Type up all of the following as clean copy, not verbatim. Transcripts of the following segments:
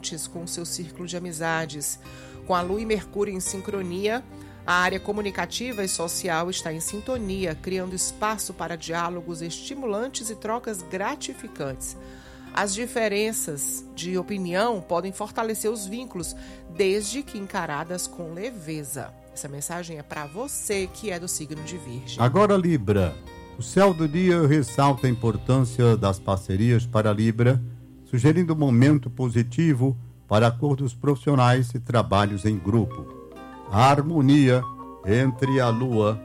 limites com o seu círculo de amizades. Com a Lua e Mercúrio em sincronia, a área comunicativa e social está em sintonia, criando espaço para diálogos estimulantes e trocas gratificantes. As diferenças de opinião podem fortalecer os vínculos, desde que encaradas com leveza. Essa mensagem é para você que é do signo de Virgem. Agora, Libra. O céu do dia ressalta a importância das parcerias para Libra, sugerindo um momento positivo para acordos profissionais e trabalhos em grupo. A harmonia entre a Lua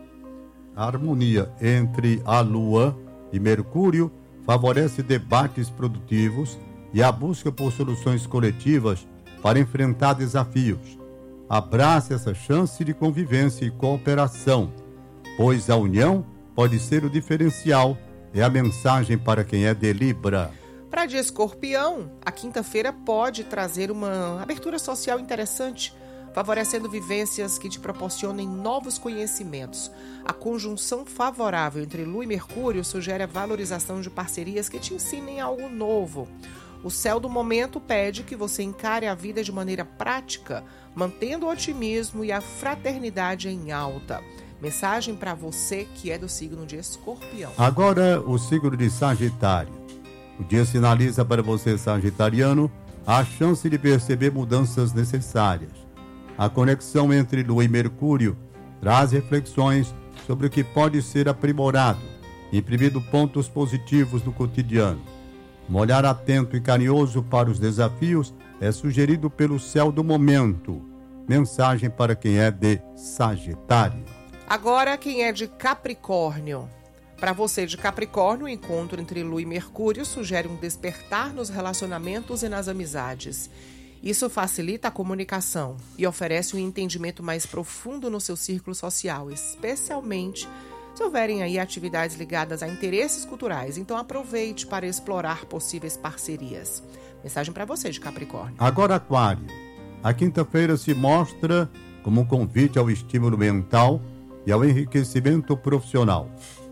e Mercúrio favorece debates produtivos e a busca por soluções coletivas para enfrentar desafios. Abrace essa chance de convivência e cooperação, pois a união pode ser o diferencial. É a mensagem para quem é de Libra. Para de Escorpião, a quinta-feira pode trazer uma abertura social interessante, favorecendo vivências que te proporcionem novos conhecimentos. A conjunção favorável entre Lua e Mercúrio sugere a valorização de parcerias que te ensinem algo novo. O céu do momento pede que você encare a vida de maneira prática, mantendo o otimismo e a fraternidade em alta. Mensagem para você que é do signo de Escorpião. Agora, o signo de Sagitário. O dia sinaliza para você, sagitariano, a chance de perceber mudanças necessárias. A conexão entre Lua e Mercúrio traz reflexões sobre o que pode ser aprimorado, imprimindo pontos positivos no cotidiano. Um olhar atento e carinhoso para os desafios é sugerido pelo céu do momento. Mensagem para quem é de Sagitário. Agora, quem é de Capricórnio. Para você de Capricórnio, o encontro entre Lua e Mercúrio sugere um despertar nos relacionamentos e nas amizades. Isso facilita a comunicação e oferece um entendimento mais profundo no seu círculo social, especialmente se houverem aí atividades ligadas a interesses culturais. Então aproveite para explorar possíveis parcerias. Mensagem para você de Capricórnio. Agora, Aquário. A quinta-feira se mostra como um convite ao estímulo mental e ao enriquecimento profissional.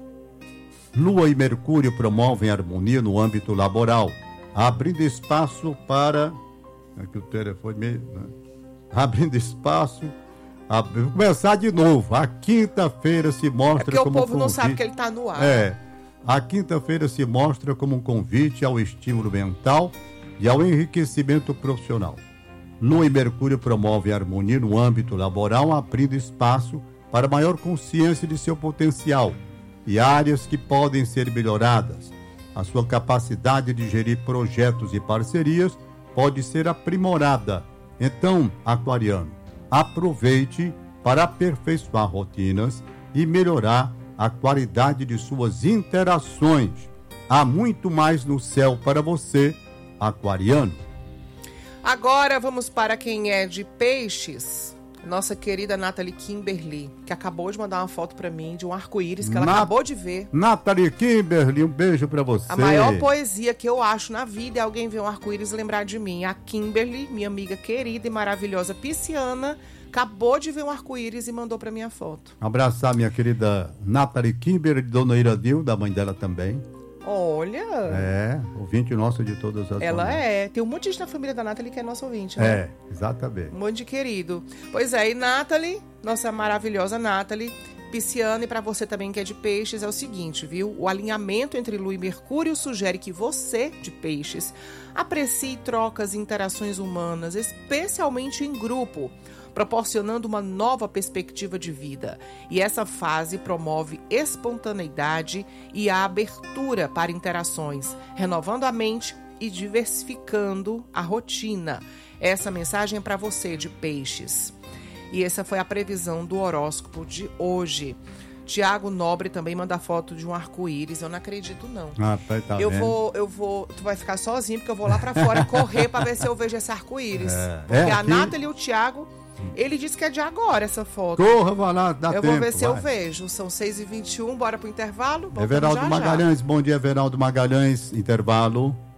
Lua e Mercúrio promovem harmonia no âmbito laboral, abrindo espaço para... Aqui o telefone meio... Né? Abrindo espaço... Vou começar de novo. A quinta-feira se mostra como um convite... o povo não sabe que ele está no ar. A quinta-feira se mostra como um convite ao estímulo mental e ao enriquecimento profissional. Lua e Mercúrio promovem harmonia no âmbito laboral, abrindo espaço para maior consciência de seu potencial e áreas que podem ser melhoradas. A sua capacidade de gerir projetos e parcerias pode ser aprimorada. Então, aquariano, aproveite para aperfeiçoar rotinas e melhorar a qualidade de suas interações. Há muito mais no céu para você, aquariano. Agora vamos para quem é de Peixes. Nossa querida Nathalie Kimberly, que acabou de mandar uma foto para mim de um arco-íris que ela acabou de ver. Nathalie Kimberly, um beijo para você. A maior poesia que eu acho na vida é alguém ver um arco-íris e lembrar de mim. A Kimberly, minha amiga querida e maravilhosa pisciana, acabou de ver um arco-íris e mandou para minha foto. Abraçar minha querida Nathalie Kimberly, dona Iradil, da mãe dela também. Olha! Ouvinte nosso de todas as Ela famílias. Tem um monte de gente na família da Nathalie que é nosso ouvinte, né? Exatamente. Um monte de querido. Pois é, e Nathalie, nossa maravilhosa Nathalie, pisciana, e para você também que é de Peixes, é o seguinte, viu? O alinhamento entre Lua e Mercúrio sugere que você, de Peixes, aprecie trocas e interações humanas, especialmente em grupo, proporcionando uma nova perspectiva de vida. E essa fase promove espontaneidade e a abertura para interações, renovando a mente e diversificando a rotina. Essa mensagem é para você de Peixes. E essa foi a previsão do horóscopo de hoje. Tiago Nobre também manda foto de um arco-íris. Eu não acredito, não. Tá eu vou. Tu vai ficar sozinho, porque eu vou lá pra fora correr pra ver se eu vejo esse arco-íris. Porque a Nathalie e o Tiago, ele disse que é de agora essa foto. Corra, vai lá, dá tempo. Eu vou ver se eu vejo. São 6h21, bora pro intervalo. Everaldo Magalhães, bom dia, Everaldo Magalhães, intervalo.